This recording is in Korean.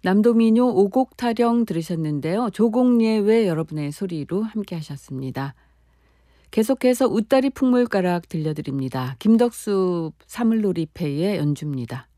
남도민요 오곡 타령 들으셨는데요. 조곡예외 여러분의 소리로 함께 하셨습니다. 계속해서 웃다리 풍물가락 들려드립니다. 김덕수 사물놀이패의 연주입니다.